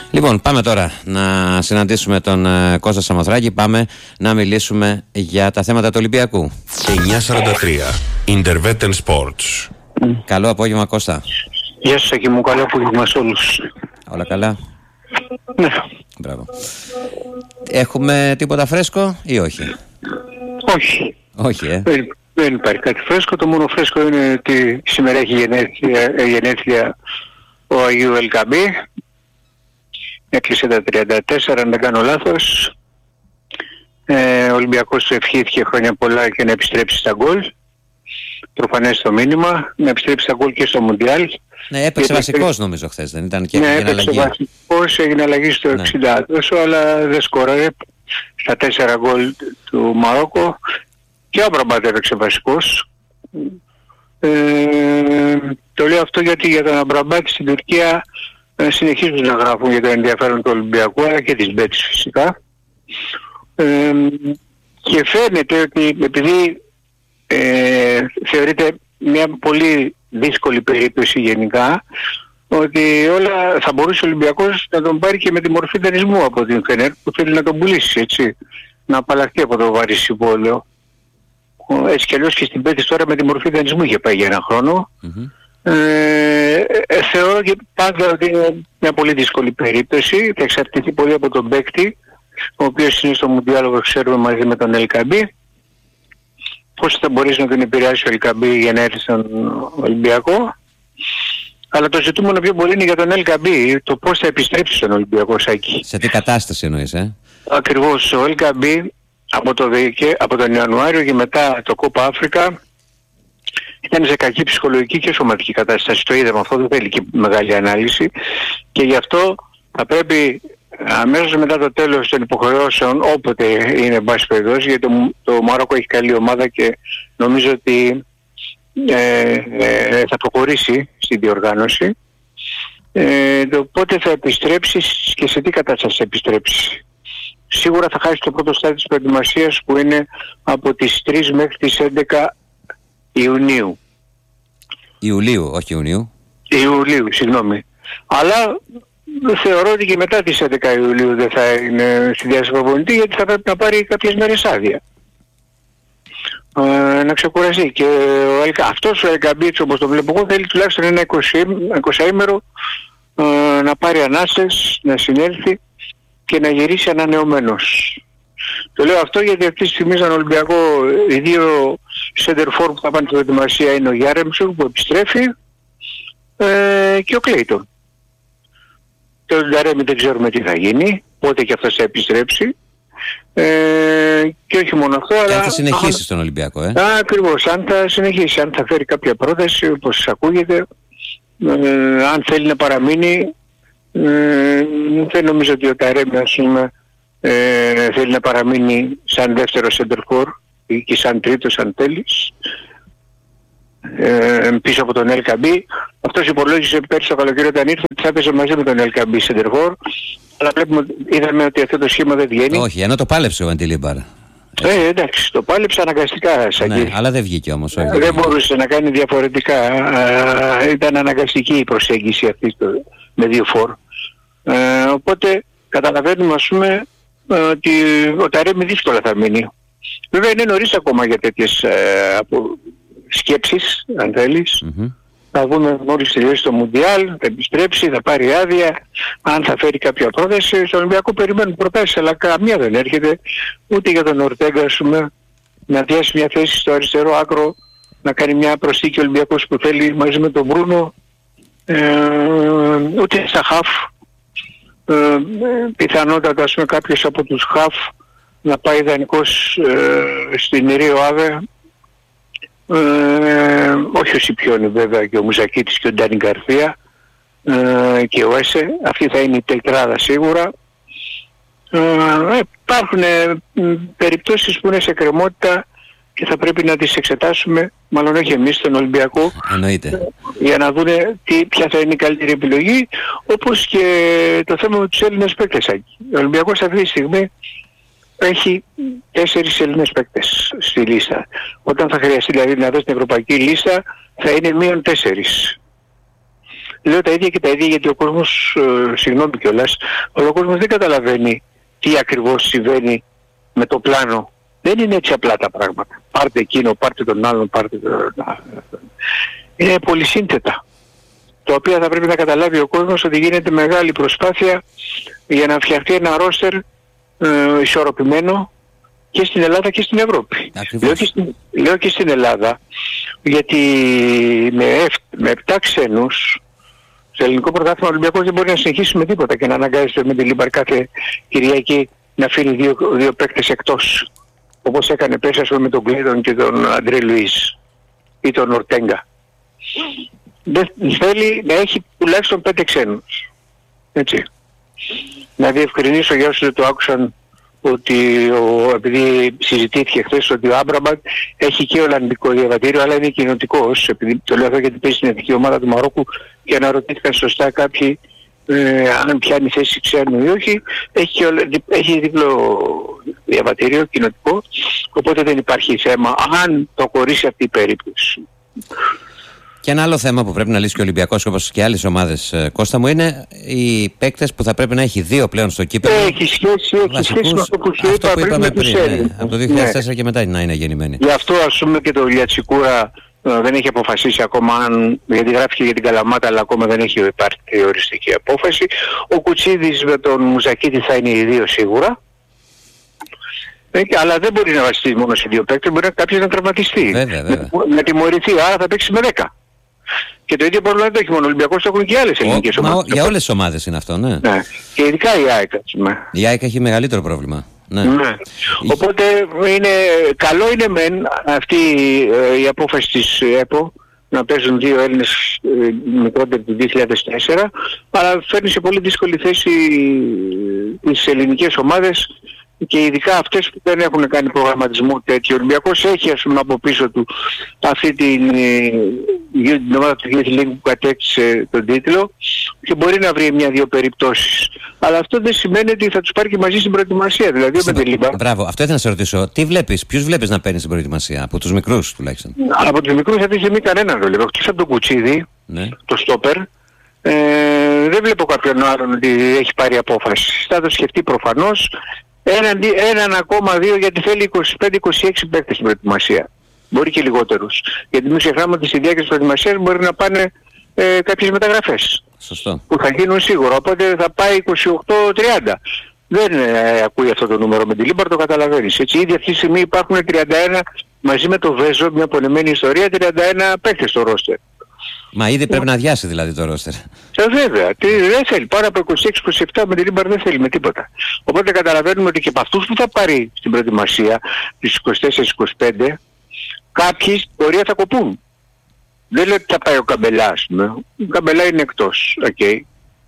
Λοιπόν, πάμε τώρα να συναντήσουμε τον Κώστα Σαμοθράκη. Πάμε να μιλήσουμε για τα θέματα του Ολυμπιακού. 9:43 Intervetten Sports. Καλό απόγευμα, Κώστα. Γεια σας, Ακή μου, καλό απόγευμα σε όλους. Όλα καλά? Ναι. Μπράβο. Έχουμε τίποτα φρέσκο ή όχι? Όχι. Όχι, Δεν υπάρχει κάτι φρέσκο. Το μόνο φρέσκο είναι ότι σήμερα έχει γενέθλια ο Αγίου Ελκαμπή. Έκλεισε τα 34, αν δεν κάνω λάθος. Ο Ολυμπιακός του ευχήθηκε χρόνια πολλά και να επιστρέψει στα γκολ. Προφανές το μήνυμα, να επιστρέψει στα γκολ και στο Μουντιάλ. Ναι, έπαιξε βασικός νομίζω χθες, δεν ήταν? Και ναι, έγινε έπαιξε αλλαγή. βασικός, έγινε αλλαγή στο 60 τόσο, αλλά δεν σκόραρε στα 4 γκολ του Μαρόκο. Και ο Αμπραμπάτ έπαιξε βασικός. Το λέω αυτό γιατί για τον Αμπραμπάτ στην Τουρκία συνεχίζουν να γράφουν για το ενδιαφέρον του Ολυμπιακού, αλλά και της Μπέτης φυσικά. Και φαίνεται ότι επειδή θεωρείται μια πολύ δύσκολη περίπτωση γενικά, ότι όλα θα μπορούσε ο Ολυμπιακός να τον πάρει και με τη μορφή δανεισμού από την Φενέρ, που θέλει να τον πουλήσει, έτσι, να απαλλαχθεί από το βαρύ συμβόλαιο. Έτσι κι αλλιώς και στην Πέτης τώρα με τη μορφή δανεισμού είχε πάει για ένα χρόνο. Θεωρώ και πάντα ότι είναι μια πολύ δύσκολη περίπτωση. Θα εξαρτηθεί πολύ από τον παίκτη, ο οποίος είναι στο Μουντιάλ, όπως ξέρουμε, μαζί με τον Ελκαμπή. Πώς θα μπορείς να τον επηρεάσει ο Ελκαμπή για να έρθει στον Ολυμπιακό. Αλλά το ζητούμενο πιο πολύ είναι για τον Ελκαμπή, το πώς θα επιστρέψει στον Ολυμπιακό, Σάκη. Σε τι κατάσταση εννοείς, Ακριβώς, ο Ελκαμπή από τον Ιανουάριο και μετά το Κόπα Αφρικα ήταν σε κακή ψυχολογική και σωματική κατάσταση. Το είδαμε αυτό, δεν θέλει και μεγάλη ανάλυση. Και γι' αυτό θα πρέπει αμέσως μετά το τέλος των υποχρεώσεων, όποτε είναι εν πάση περιπτώσει, γιατί το Μαρόκο έχει καλή ομάδα και νομίζω ότι θα προχωρήσει στην διοργάνωση. Το πότε θα επιστρέψει και σε τι κατάσταση θα επιστρέψει. Σίγουρα θα χάσει το πρώτο στάδιο της προετοιμασίας, που είναι από τις 3 μέχρι τις 11 Ιουνίου. Ιουλίου, όχι Ιουνίου. Ιουλίου, συγγνώμη. Αλλά θεωρώ ότι και μετά τις 11 Ιουλίου δεν θα είναι στη διάθεση προπονητή, γιατί θα πρέπει να πάρει κάποιες μέρες άδεια. Να ξεκουραστεί. Και αυτός ο Ελκαμπίτσο, όπως το βλέπω εγώ, θέλει τουλάχιστον ένα 20ημερο να πάρει ανάσες, να συνέλθει και να γυρίσει ανανεωμένος. Το λέω αυτό γιατί αυτή τη στιγμή στον Ολυμπιακό οι δύο center for που θα πάνε στην προετοιμασία είναι ο Γιάρεμτσο που επιστρέφει και ο Κλέιτον. Το Νταρέμι δεν ξέρουμε τι θα γίνει, πότε και αυτός θα επιστρέψει. Και όχι μόνο αυτό, αλλά... αν θα συνεχίσει στον Ολυμπιακό, Ακριβώς, αν θα συνεχίσει, αν θα φέρει κάποια πρόταση, όπως ακούγεται, αν θέλει να παραμείνει. Δεν νομίζω ότι ο Ταρέμι, ας πούμε, θέλει να παραμείνει σαν δεύτερο center for ή σαν τρίτος αν θέλεις, πίσω από τον Ελκαμπή. Αυτός υπολόγισε πέρσι το καλοκαίρι όταν ήρθε ότι θα έπαιζε μαζί με τον Ελκαμπή center for, αλλά είδαμε ότι αυτό το σχήμα δεν βγαίνει. Όχι, ενώ το πάλεψε ο Αντιλίμπαρ. Εντάξει, το πάλεψε αναγκαστικά, Σακή. Ναι, αλλά δεν βγήκε όμως. Δεν μπορούσε να κάνει διαφορετικά. Ήταν αναγκαστική η προσέγγιση αυτή με δύο φορ. Οπότε καταλαβαίνουμε, ας πούμε, ότι ο Ταρέμι δύσκολα θα μείνει. Βέβαια είναι νωρίς ακόμα για τέτοιες σκέψεις, αν θέλεις. Θα δούμε μόλις τελειώσει το Μουντιάλ, θα επιστρέψει, θα πάρει άδεια, αν θα φέρει κάποια πρόταση. Στο Ολυμπιακό περιμένουν προτάσεις, αλλά καμία δεν έρχεται, ούτε για τον Ορτέγκα, ας πούμε, να διάσει μια θέση στο αριστερό άκρο, να κάνει μια προσθήκη Ολυμπιακός που θέλει μαζί με τον Μπρούνο, ούτε στα χαφ. Πιθανότατα, ας πούμε, κάποιος από τους χαφ να πάει ιδανικός στην Ρίο Άβε, όχι ο Σιπιόνι βέβαια, και ο Μουζακίτης και ο Ντάνι Γκαρθία και ο Έσε. Αυτή θα είναι η τετράδα σίγουρα. Υπάρχουν περιπτώσεις που είναι σε κρεμότητα και θα πρέπει να τις εξετάσουμε, μάλλον όχι εμείς στον Ολυμπιακό, για να δούνε ποια θα είναι η καλύτερη επιλογή, όπως και το θέμα με τους Έλληνες παίκτες. Ο Ολυμπιακός αυτή τη στιγμή έχει 4 Έλληνες παίκτες στη λίστα. Όταν θα χρειαστεί δηλαδή να δώσει την ευρωπαϊκή λίστα θα είναι -4. Λέω τα ίδια και τα ίδια γιατί ο κόσμος, συγγνώμη κιόλας, ο κόσμος δεν καταλαβαίνει τι ακριβώς συμβαίνει με το πλάνο. Δεν είναι έτσι απλά τα πράγματα. Πάρτε εκείνο, πάρτε τον άλλον, πάρτε τον άλλον. Είναι πολυσύνθετα, τα οποία θα πρέπει να καταλάβει ο κόσμος ότι γίνεται μεγάλη προσπάθεια για να φτιαχτεί ένα ρόστερ ισορροπημένο και στην Ελλάδα και στην Ευρώπη. Λέω και στην Ελλάδα, γιατί με 7 ξένους στο ελληνικό πρωτάθλημα ο Ολυμπιακός δεν μπορεί να συνεχίσει με τίποτα και να αναγκάζεται με τη Λίμπαρ κάθε Κυριακή να αφήνει δύο παίκτες εκτός, όπως έκανε πέρσι με τον Κλέιτον και τον Αντρέ Λουίς ή τον Ορτέγκα. Δεν θέλει να έχει τουλάχιστον 5 ξένους. Έτσι. Να διευκρινίσω για όσους δεν το άκουσαν ότι επειδή συζητήθηκε χθες ότι ο Άμπραμπατ έχει και Ολλανδικό διαβατήριο αλλά είναι κοινοτικός, επειδή το λέω αυτό γιατί παίζει στην εθνική ομάδα του Μαρόκου και αναρωτήθηκαν σωστά κάποιοι αν πιάνει θέση ξένου ή όχι, έχει διπλό διαβατήριο κοινοτικό, οπότε δεν υπάρχει θέμα αν το χωρίσει αυτή η περίπτωση. Και ένα άλλο θέμα που πρέπει να λύσει και ο Ολυμπιακός όπως και άλλες ομάδες, Κώστα μου, είναι οι παίκτες που θα πρέπει να έχει 2 πλέον στο κύπελλο. Έχει σχέση με αυτό που σου είπα πριν. Από το 2004 και μετά να είναι γεννημένοι. Γι' αυτό ας πούμε και το Λιατσικούρα δεν έχει αποφασίσει ακόμα, γιατί γράφει για την Καλαμάτα αλλά ακόμα δεν έχει υπάρξει οριστική απόφαση. Ο Κουτσίδης με τον Μουζακίτη θα είναι οι 2 σίγουρα. Αλλά δεν μπορεί να βασιστεί μόνο σε 2 παίκτες, μπορεί κάποιος να τραυματιστεί. Να τιμωρηθεί, άρα θα παίξει με 10. Και το ίδιο πρόβλημα δεν το έχει μόνο ο Ολυμπιακός, το έχουν και άλλες ελληνικές ομάδες. Για όλες τις ομάδες είναι αυτό, ναι. Και ειδικά η ΑΕΚ. Η ΑΕΚ έχει μεγαλύτερο πρόβλημα. Ναι. Οπότε καλό είναι μεν αυτή η απόφαση της ΕΠΟ να παίζουν 2 Έλληνες μικρότεροι του 2004, αλλά φέρνει σε πολύ δύσκολη θέση τις ελληνικές ομάδες και ειδικά αυτές που δεν έχουν κάνει προγραμματισμό τέτοιο. Ο Ολυμπιακός έχει ας πούμε από πίσω του αυτή την ομάδα του Youth League που κατέκτησε τον τίτλο και μπορεί να βρει 1-2 περιπτώσεις. Αλλά αυτό δεν σημαίνει ότι θα τους πάρει και μαζί στην προετοιμασία. Δηλαδή με τη Λίμπα. Μπράβο, αυτό ήθελα να σε ρωτήσω. Ποιους βλέπεις να παίρνει στην προετοιμασία, από τους μικρούς τουλάχιστον? Από τους μικρούς αυτή τη στιγμή κανέναν δεν βλέπω. Εκτός από τον Κουτσίδη, το στόπερ. Δεν βλέπω κάποιον άλλον ότι έχει πάρει απόφαση. Θα το σκεφτεί προφανώς. Έναν ακόμα 2 γιατί θέλει 25-26 παίκτες στην προετοιμασία. Μπορεί και λιγότερους. Γιατί μην ξεχνάμε ότι στη διάρκεια της προετοιμασίας μπορεί να πάνε κάποιες μεταγραφές. Σωστό. Που θα γίνουν σίγουρα. Οπότε θα πάει 28-30. Δεν ακούει αυτό το νούμερο με τη Λίμπαρ, το καταλαβαίνεις. Έτσι, ήδη αυτή τη στιγμή υπάρχουν 31 μαζί με το Βέζο, μια πονεμένη ιστορία, 31 παίκτες στο ρόστερ. Μα ήδη πρέπει να αδειάσει δηλαδή το ρόστερ. Βέβαια. Δεν θέλει. Πάνω από 26-27 με την Λίμπαρ δεν θέλει με τίποτα. Οπότε καταλαβαίνουμε ότι και από αυτούς που θα πάρει στην προετοιμασία, τις 24-25, κάποιοι πορεία θα κοπούν. Δεν λέω ότι θα πάει ο Καμπελά, ας πούμε. Ο Καμπελά είναι εκτός. Okay.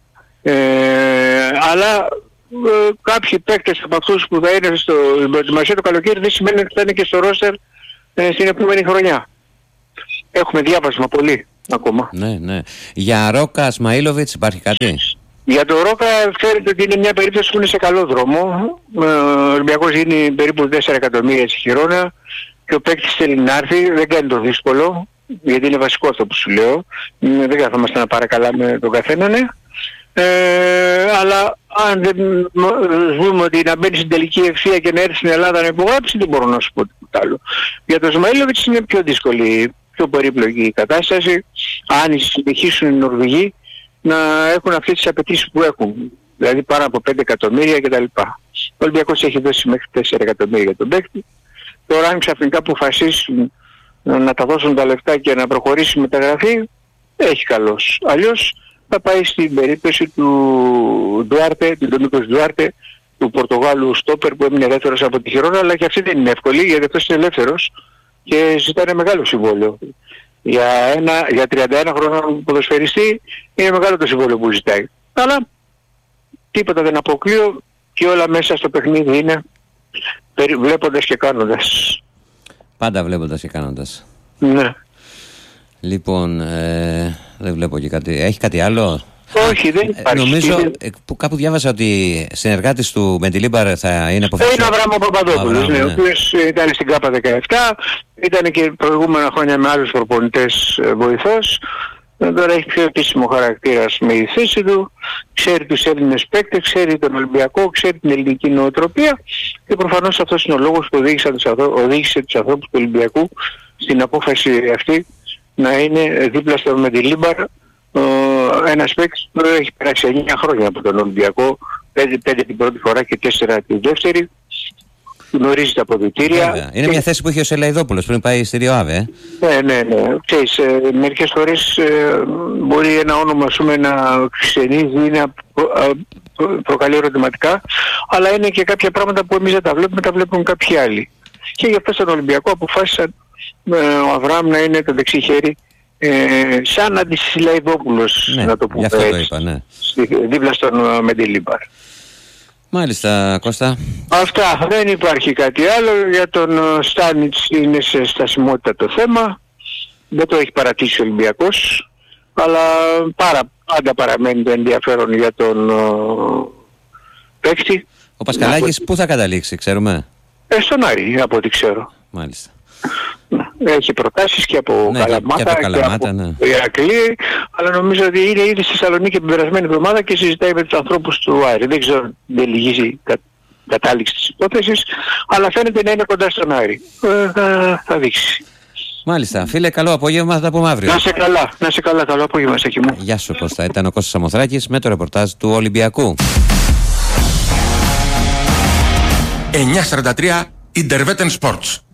Αλλά κάποιοι παίκτες από αυτούς που θα είναι στην προετοιμασία το καλοκαίρι δεν σημαίνει ότι θα είναι και στο ρόστερ στην επόμενη χρονιά. Έχουμε διάβασμα πολύ ακόμα. Ναι. Για Ρόκα Σμαΐλοβιτς υπάρχει κάτι? Για τον Ρόκα ξέρετε ότι είναι μια περίπτωση που είναι σε καλό δρόμο. Ο Ολυμπιακός γίνει περίπου 4 εκατομμύρια στη Χιρόνα και ο παίκτης θέλει να έρθει. Δεν κάνει το δύσκολο, γιατί είναι βασικό αυτό που σου λέω. Δεν καθόμαστε να παρακαλάμε τον καθέναν. Αλλά αν δεν δούμε ότι να μπαίνει στην τελική ευθεία και να έρθει στην Ελλάδα να υπογράψει, δεν μπορώ να σου πω τίποτα άλλο. Για τον Σμαΐλοβιτς είναι πιο δύσκολη, πιο περίπλοκη η κατάσταση. Αν συνεχίσουν οι Νορβηγοί να έχουν αυτές τις απαιτήσεις που έχουν, δηλαδή πάνω από 5 εκατομμύρια κτλ. Ο Ολυμπιακός έχει δώσει μέχρι 4 εκατομμύρια για τον παίκτη. Τώρα αν ξαφνικά αποφασίσουν να τα δώσουν τα λεφτά και να προχωρήσει η μεταγραφή, έχει καλώς. Αλλιώς θα πάει στην περίπτωση του Ντουάρτε, του Ντομίκος Ντουάρτε, του Πορτογάλου στόπερ που έμεινε ελεύθερος από τη Χιρόνα, αλλά και αυτή δεν είναι εύκολη γιατί αυτός είναι ελεύθερος και ζητάνε μεγάλο συμβόλαιο. Για 31 χρόνων ποδοσφαιριστή είναι μεγάλο το συμβόλαιο που ζητάει. Αλλά τίποτα δεν αποκλείω και όλα μέσα στο παιχνίδι είναι βλέποντας και κάνοντας. Πάντα βλέποντας και κάνοντας. Ναι. Λοιπόν, δεν βλέπω και κάτι. Έχει κάτι άλλο? Όχι, δεν υπάρχει. Νομίζω που κάπου διάβασα ότι συνεργάτης του με τη Λίμπαρ θα είναι αποφασισμένο. Είναι ο Αβραάμ Παπαδόπουλος, ναι, ο οποίος ήταν στην ΚΑΠΑ 17, ήταν και προηγούμενα χρόνια με άλλους προπονητές βοηθός. Τώρα έχει πιο επίσημο χαρακτήρα με η θέση του, ξέρει τους Έλληνες παίκτες, ξέρει τον Ολυμπιακό, ξέρει την ελληνική νοοτροπία και προφανώς αυτός είναι ο λόγος που οδήγησε τους ανθρώπους του Ολυμπιακού στην απόφαση αυτή να είναι δίπλα στο Μεντιλίμπαρ, ένας παίκτης που έχει περάσει 9 χρόνια από τον Ολυμπιακό, 5 την πρώτη φορά και 4 την δεύτερη. Γνωρίζει τα αποδυτήρια. Είναι μια θέση που είχε ο Σελαϊδόπουλος πριν πάει στη ΡΙΟΑΒΕ. Ναι. Ξέρεις, μερικές φορές μπορεί ένα όνομα να ξενίζει ή να προκαλεί ερωτηματικά, αλλά είναι και κάποια πράγματα που εμείς δεν τα βλέπουμε, τα βλέπουν κάποιοι άλλοι. Και γι' αυτό στον Ολυμπιακό αποφάσισαν ο Αβραάμ να είναι το δεξί χέρι, σαν αντισυλαϊδόπουλος, να το πούμε αυτό έτσι, το είπα, ναι. δίπλα στον Μεντιλίμπαρ. Μάλιστα, Κώστα. Αυτά, δεν υπάρχει κάτι άλλο. Για τον Στάνιτς είναι σε στασιμότητα το θέμα. Δεν το έχει παρατήσει ο Ολυμπιακός, αλλά πάντα παραμένει το ενδιαφέρον για τον παίκτη. Ο Πασχαλάκης πού θα καταλήξει, ξέρουμε? Στον Άρη, από ό,τι ξέρω. Μάλιστα. Έχει προτάσεις και από Καλαμάτα και από Ηρακλή, αλλά νομίζω ότι είναι ήδη στη Θεσσαλονίκη την περασμένη εβδομάδα και συζητάει με τους ανθρώπους του Άρη. Δεν ξέρω αν δεν λυγίζει κατάληξη της υπόθεσης, αλλά φαίνεται να είναι κοντά στον Άρη. Θα δείξει. Μάλιστα. Φίλε, καλό απόγευμα, θα τα πούμε αύριο. Να σε καλά, καλό απόγευμα, Σάκη μου. Γεια σου, Κώστα. Ήταν ο Κώστας Σαμοθράκης με το ρεπορτάζ του Ολυμπιακού. 9:43 Interveten Sports.